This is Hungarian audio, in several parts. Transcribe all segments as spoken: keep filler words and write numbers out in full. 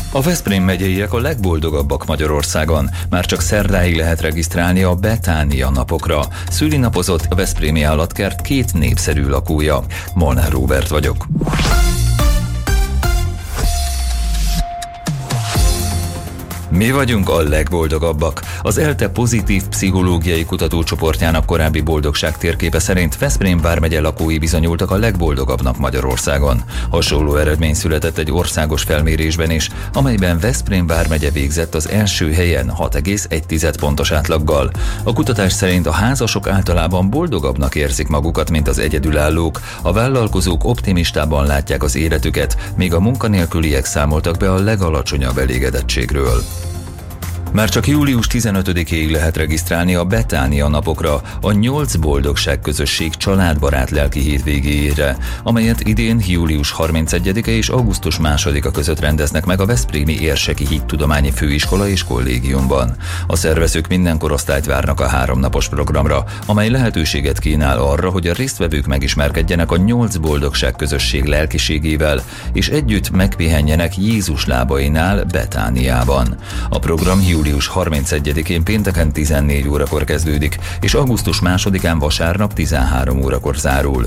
A Veszprém megyeiek a legboldogabbak Magyarországon. Már csak szerdáig lehet regisztrálni a Betánia napokra. Szülinapozott a veszprémi állatkert két népszerű lakója. Molnár Róbert vagyok. Mi vagyunk a legboldogabbak. Az ELTE pozitív pszichológiai kutatócsoportjának korábbi boldogság térképe szerint Veszprém vármegye lakói bizonyultak a legboldogabbnak Magyarországon. Hasonló eredmény született egy országos felmérésben is, amelyben Veszprém vármegye végzett az első helyen hat egész egy pontos átlaggal. A kutatás szerint a házasok általában boldogabbnak érzik magukat, mint az egyedülállók, a vállalkozók optimistában látják az életüket, míg a munkanélküliek számoltak be a legalacsonyabb elégedettségről. Már csak július tizenötödikéig lehet regisztrálni a Betánia napokra, a nyolc boldogság közösség családbarát lelki hétvégéjére, amelyet idén július harmincegyedike és augusztus másodika között rendeznek meg a Veszprémi Érseki Hittudományi Főiskola és Kollégiumban. A szervezők minden korosztályt várnak a háromnapos programra, amely lehetőséget kínál arra, hogy a résztvevők megismerkedjenek a nyolc boldogság közösség lelkiségével, és együtt megpihenjenek Jézus lábainál Betániában. A program július harmincegyedikén pénteken tizennégy órakor kezdődik, és augusztus másodikán vasárnap tizenhárom órakor zárul.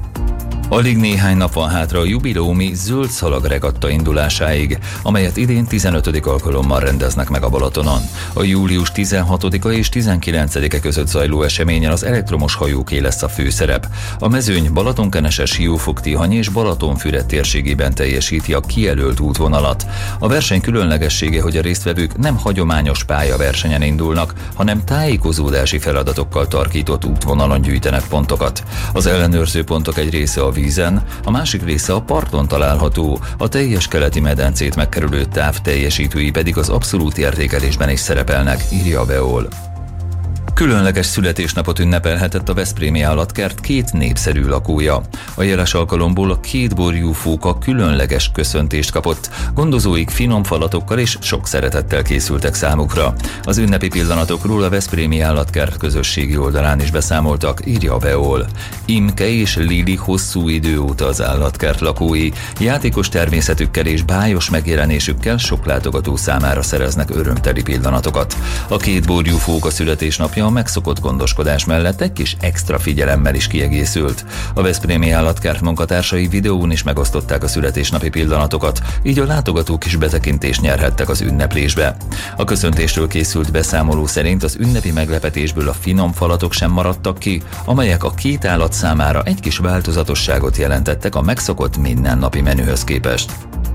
Alig néhány nap van hátra a jubileumi zöld szalag regatta indulásáig, amelyet idén tizenötödik alkalommal rendeznek meg a Balatonon. A július tizenhatodika és tizenkilencedike között zajló eseményen az elektromos hajóké lesz a főszerep. A mezőny Balatonkenese, Siófok-Tihany és Balatonfüred térségében teljesíti a kijelölt útvonalat. A verseny különlegessége, hogy a résztvevők nem hagyományos pályaversenyen indulnak, hanem tájékozódási feladatokkal tarkított útvonalon gyűjtenek pontokat. Az ellenőrző pontok egy része a vízen, a másik része a parton található, a teljes keleti medencét megkerülő táv teljesítői pedig az abszolút értékelésben is szerepelnek, írja a Veol. Különleges születésnapot ünnepelhetett a veszprémi állatkert két népszerű lakója. A jeles alkalomból a két borjú fóka különleges köszöntést kapott, gondozóik finom falatokkal és sok szeretettel készültek számukra. Az ünnepi pillanatokról a veszprémi állatkert közösségi oldalán is beszámoltak, írja a Veol. Imke és Lili hosszú idő óta az állatkert lakói, játékos természetükkel és bájos megjelenésükkel sok látogató számára szereznek örömteli pillanatokat. A két borjú fóka születésnapja a megszokott gondoskodás mellett egy kis extra figyelemmel is kiegészült. A veszprémi állatkert munkatársai videón is megosztották a születésnapi pillanatokat, így a látogatók is betekintést nyerhettek az ünneplésbe. A köszöntéstől készült beszámoló szerint az ünnepi meglepetésből a finom falatok sem maradtak ki, amelyek a két állat számára egy kis változatosságot jelentettek a megszokott mindennapi menühöz képest.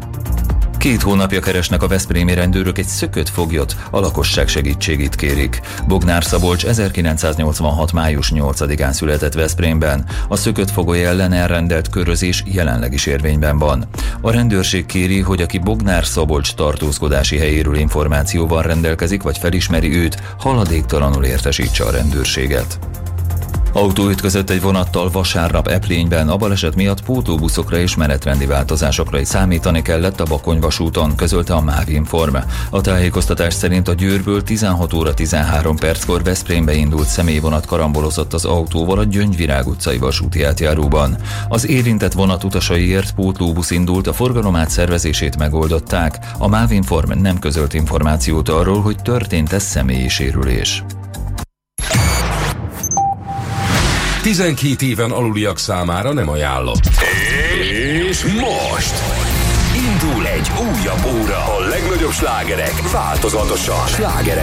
Két hónapja keresnek a veszprémi rendőrök egy szökött foglyot, a lakosság segítségét kérik. Bognár Szabolcs ezerkilencszáznyolcvanhat május nyolcadikán született Veszprémben. A szökött fogoly ellen elrendelt körözés jelenleg is érvényben van. A rendőrség kéri, hogy aki Bognár Szabolcs tartózkodási helyéről információval rendelkezik, vagy felismeri őt, haladéktalanul értesítse a rendőrséget. Autó ütközött egy vonattal vasárnap Eplényben, a baleset miatt pótlóbuszokra és menetrendi változásokra is számítani kellett a Bakony vasúton, közölte a MÁV-Inform. A tájékoztatás szerint a Győrből tizenhat óra tizenhárom perckor Veszprémbe indult személyvonat karambolozott az autóval a Gyöngyvirág utcai vasúti átjáróban. Az érintett vonat utasaiért pótlóbusz indult, a forgalom átszervezését megoldották. A MÁV-Inform nem közölt információt arról, hogy történt-e személyi sérülés. tizenkét éven aluliak számára nem ajánlott. És most indul egy újabb óra. A legnagyobb slágerek változatosan. Slágerek